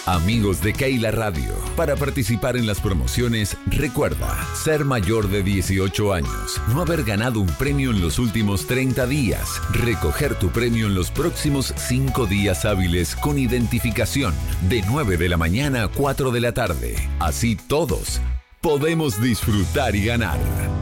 Amigos de Keila Radio, para participar en las promociones, recuerda ser mayor de 18 años, no haber ganado un premio en los últimos 30 días, recoger tu premio en los próximos 5 días hábiles con identificación, de 9 de la mañana a 4 de la tarde. Así todos podemos disfrutar y ganar.